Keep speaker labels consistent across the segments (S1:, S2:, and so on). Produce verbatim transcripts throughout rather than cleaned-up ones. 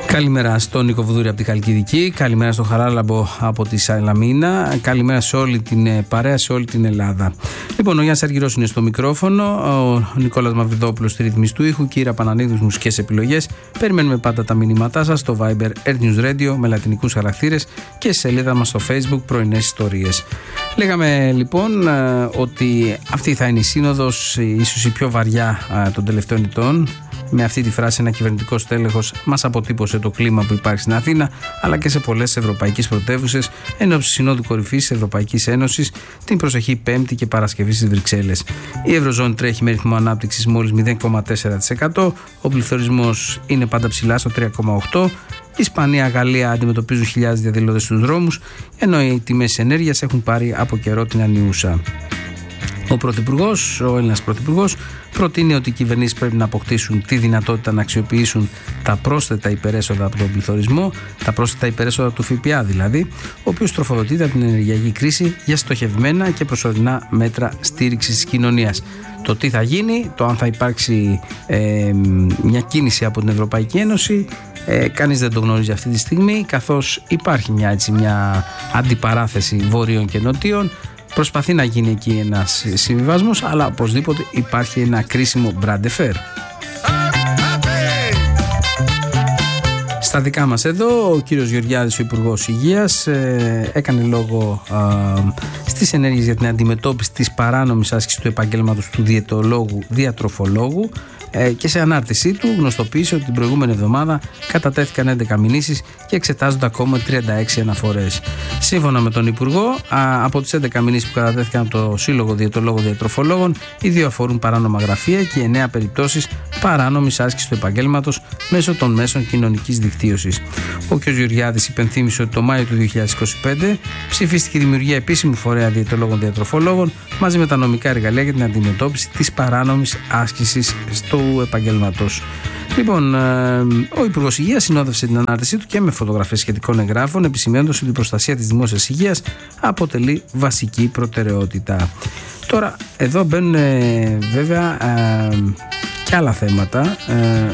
S1: Καλημέρα στον Νίκο Βουδούρη από τη Χαλκιδική, καλημέρα στον Χαράλαμπο από τη Σαλαμίνα, καλημέρα σε όλη την παρέα, σε όλη την Ελλάδα. Λοιπόν, ο Γιάννης Αργυρός είναι στο μικρόφωνο, ο Νικόλας Μαυριδόπουλος στη ρύθμιση του ήχου, Κύρα Πανανίδους μουσικές επιλογές. Περιμένουμε πάντα τα μηνύματά σας στο Viber Earth News Radio με λατινικούς χαρακτήρες και στη σελίδα μας στο Facebook Πρωινές Ιστορίες. Λέγαμε λοιπόν ότι αυτή θα είναι η σύνοδος, ίσως η πιο βαριά των τελευταίων ετών. Με αυτή τη φράση, ένα κυβερνητικό στέλεχος μας αποτύπωσε το κλίμα που υπάρχει στην Αθήνα, αλλά και σε πολλές ευρωπαϊκές πρωτεύουσες, εν ώψη Συνόδου Κορυφής της Ευρωπαϊκής Ένωσης την προσεχή Πέμπτη και Παρασκευή στις Βρυξέλλες. Η Ευρωζώνη τρέχει με ρυθμό ανάπτυξης μόλις μηδέν κόμμα τέσσερα τοις εκατό, ο πληθωρισμός είναι πάντα ψηλά στο τρία κόμμα οκτώ τοις εκατό. Η Ισπανία, Γαλλία αντιμετωπίζουν χιλιάδες διαδηλώτες στους δρόμους, ενώ οι τιμές ενέργειας έχουν πάρει από καιρό την ανιούσα. Ο Πρωθυπουργός, ο Έλληνας Πρωθυπουργός, προτείνει ότι οι κυβερνήσεις πρέπει να αποκτήσουν τη δυνατότητα να αξιοποιήσουν τα πρόσθετα υπερέσοδα από τον πληθωρισμό, τα πρόσθετα υπερέσοδα του ΦΠΑ δηλαδή, ο οποίος τροφοδοτείται από την ενεργειακή κρίση για στοχευμένα και προσωρινά μέτρα στήριξης της κοινωνίας. Το τι θα γίνει, το αν θα υπάρξει ε, μια κίνηση από την Ευρωπαϊκή Ένωση, ε, κανείς δεν το γνωρίζει αυτή τη στιγμή, καθώς υπάρχει μια, έτσι, μια αντιπαράθεση βορείων και νοτίων. Προσπαθεί να γίνει εκεί ένας συμβιβασμός, αλλά οπωσδήποτε υπάρχει ένα κρίσιμο μπραντεφέρ. Στα δικά μας εδώ, ο κύριος Γεωργιάδης, ο Υπουργός Υγείας, ε, έκανε λόγο ε, στις ενέργειες για την αντιμετώπιση της παράνομης άσκησης του επαγγέλματος του διαιτολόγου διατροφολόγου ε, και σε ανάρτησή του γνωστοποίησε ότι την προηγούμενη εβδομάδα κατατέθηκαν έντεκα μηνύσεις και εξετάζονται ακόμα τριάντα έξι αναφορές. Σύμφωνα με τον Υπουργό, α, από τις έντεκα μηνύσεις που κατατέθηκαν από το Σύλλογο Διαιτολόγων Διατροφολόγων, οι δύο αφορούν παράνομα γραφεία και εννέα περιπτώσεις παράνομης άσκησης του επαγγέλματος μέσω των μέσων κοινωνικής δικτύωσης. Ο κ. Γεωργιάδης υπενθύμησε ότι το Μάιο του δύο χιλιάδες είκοσι πέντε ψηφίστηκε η δημιουργία επίσημου φορέα διαιτολόγων διατροφολόγων μαζί με τα νομικά εργαλεία για την αντιμετώπιση της παράνομης άσκησης του επαγγέλματος. Λοιπόν, ο Υπουργός Υγείας συνόδευσε την ανάρτησή του και με φωτογραφίες σχετικών εγγράφων, επισημαίνοντας ότι η προστασία της δημόσιας υγείας αποτελεί βασική προτεραιότητα. Τώρα, εδώ μπαίνουν βέβαια ε, και άλλα θέματα, ε,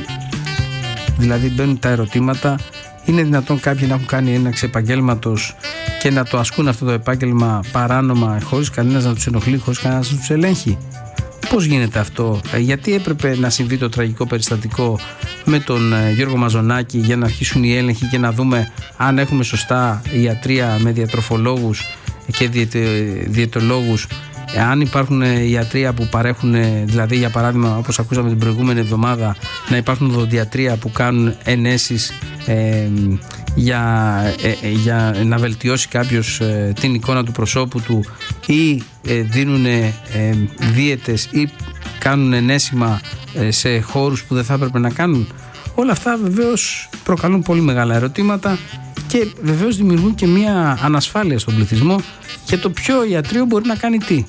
S1: δηλαδή μπαίνουν τα ερωτήματα: είναι δυνατόν κάποιοι να έχουν κάνει έναρξη επαγγέλματος και να το ασκούν αυτό το επάγγελμα παράνομα, χωρίς κανένας να τους ενοχλεί, χωρίς κανένας να τους ελέγχει? Πώς γίνεται αυτό? Γιατί έπρεπε να συμβεί το τραγικό περιστατικό με τον Γιώργο Μαζονάκη για να αρχίσουν οι έλεγχοι και να δούμε αν έχουμε σωστά ιατρία με διατροφολόγους και διαιτολόγους, αν υπάρχουν ιατρία που παρέχουν, δηλαδή για παράδειγμα όπως ακούσαμε την προηγούμενη εβδομάδα, να υπάρχουν οδοντιατρία που κάνουν ενέσεις ε, για, ε, για να βελτιώσει κάποιος ε, την εικόνα του προσώπου του, ή ε, δίνουν ε, δίαιτες ή κάνουν ενέσιμα ε, σε χώρους που δεν θα έπρεπε να κάνουν. Όλα αυτά βεβαίως προκαλούν πολύ μεγάλα ερωτήματα και βεβαίως δημιουργούν και μια ανασφάλεια στον πληθυσμό για το ποιο ιατρείο μπορεί να κάνει τι.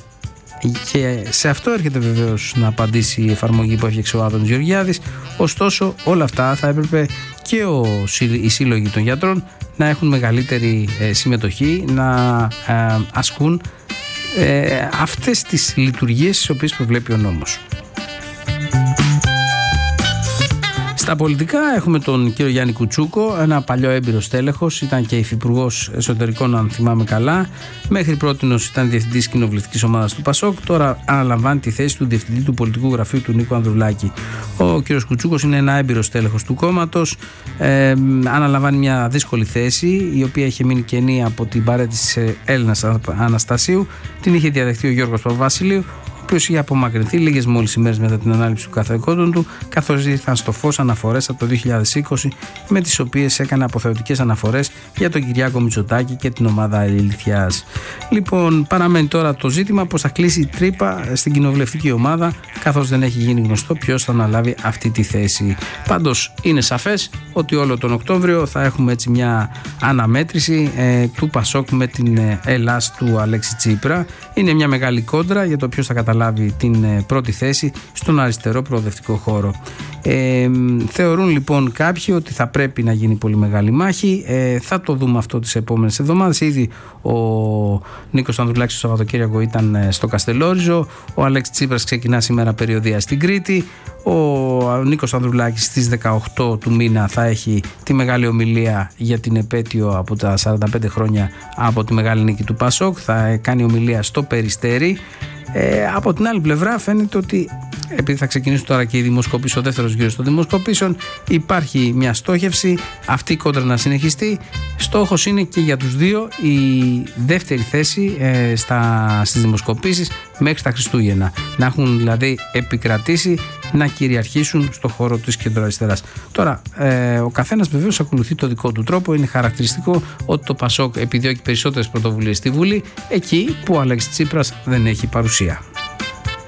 S1: Και σε αυτό έρχεται βεβαίως να απαντήσει η εφαρμογή που έφτιαξε ο Άδωνης Γεωργιάδης. Ωστόσο, όλα αυτά θα έπρεπε και ο, οι σύλλογοι των γιατρών να έχουν μεγαλύτερη ε, συμμετοχή, να ε, ασκούν ε, αυτές τις λειτουργίες τις οποίες προβλέπει ο νόμος. Στα πολιτικά έχουμε τον κύριο Γιάννη Κουτσούκο, ένα παλιό έμπειρο στέλεχος, ήταν και υφυπουργός εσωτερικών αν θυμάμαι καλά, μέχρι πρότινος ήταν διευθυντής κοινοβουλευτικής ομάδας του ΠΑΣΟΚ, τώρα αναλαμβάνει τη θέση του διευθυντή του πολιτικού γραφείου του Νίκου Ανδρουλάκη. Ο κύριος Κουτσούκος είναι ένα έμπειρο στέλεχος του κόμματος, ε, αναλαμβάνει μια δύσκολη θέση, η οποία είχε μείνει κενή από την παρέτηση της Έλληνας Αναστασίου, την είχε διαδεχτεί ο Γιώργος Παπαβασιλείου, ο οποίος είχε απομακρυνθεί λίγες μόλις ημέρες μετά την ανάληψη του καθηκόντων του, καθώς ήρθαν στο φως αναφορές από το δύο χιλιάδες είκοσι, με τις οποίες έκανε αποθεωτικές αναφορές για τον Κυριάκο Μητσοτάκη και την ομάδα Ηλιθιάς. Λοιπόν, παραμένει τώρα το ζήτημα πώς θα κλείσει η τρύπα στην κοινοβουλευτική ομάδα, καθώς δεν έχει γίνει γνωστό ποιος θα αναλάβει αυτή τη θέση. Πάντως, είναι σαφές ότι όλο τον Οκτώβριο θα έχουμε έτσι μια αναμέτρηση ε, του ΠΑΣΟΚ με την ε, Ελλάς του Αλέξη Τσίπρα. Είναι μια μεγάλη κόντρα για το ποιος θα καταλάβει καταλάβει την πρώτη θέση στον αριστερό προοδευτικό χώρο. Ε, θεωρούν λοιπόν κάποιοι ότι θα πρέπει να γίνει πολύ μεγάλη μάχη. Ε, θα το δούμε αυτό τις επόμενες εβδομάδες. Ήδη ο Νίκος Ανδρουλάκης το Σαββατοκύριακο ήταν στο Καστελόριζο. Ο Αλέξης Τσίπρας ξεκινά σήμερα περιοδεία στην Κρήτη. Ο Νίκος Ανδρουλάκης στις δεκαοκτώ του μήνα θα έχει τη μεγάλη ομιλία για την επέτειο από τα σαράντα πέντε χρόνια από τη μεγάλη νίκη του Πασόκ. Θα κάνει ομιλία στο Περιστέρι. Ε, από την άλλη πλευρά φαίνεται ότι, επειδή θα ξεκινήσουν τώρα και οι δημοσκοπήσεις, ο δεύτερος γύρος των δημοσκοπήσεων, υπάρχει μια στόχευση αυτή η κόντρα να συνεχιστεί. Στόχος είναι και για τους δύο η δεύτερη θέση ε, στα, στις δημοσκοπήσεις μέχρι τα Χριστούγεννα. Να έχουν δηλαδή επικρατήσει, να κυριαρχήσουν στο χώρο της κεντροαριστεράς. Τώρα, ε, ο καθένας βεβαίως ακολουθεί το δικό του τρόπο. Είναι χαρακτηριστικό ότι το Πασόκ επιδιώκει περισσότερες πρωτοβουλίες στη Βουλή, εκεί που ο Αλέξης Τσίπρας δεν έχει παρουσία.